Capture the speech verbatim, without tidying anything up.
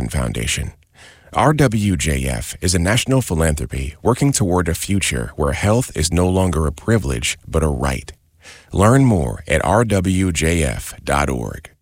Johnson Foundation. R W J F is a national philanthropy working toward a future where health is no longer a privilege but a right. Learn more at r w j f dot org.